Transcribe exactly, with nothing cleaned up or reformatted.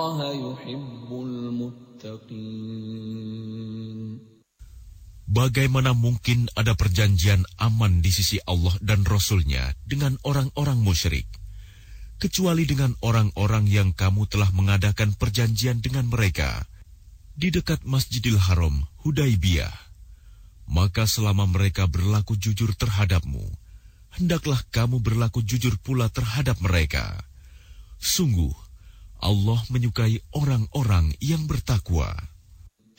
Bagaimana mungkin ada perjanjian aman di sisi Allah dan Rasul-Nya dengan orang-orang musyrik, kecuali dengan orang-orang yang kamu telah mengadakan perjanjian dengan mereka di dekat Masjidil Haram, Hudaibiyah. Maka selama mereka berlaku jujur terhadapmu, hendaklah kamu berlaku jujur pula terhadap mereka. Sungguh, Allah menyukai orang-orang yang bertakwa.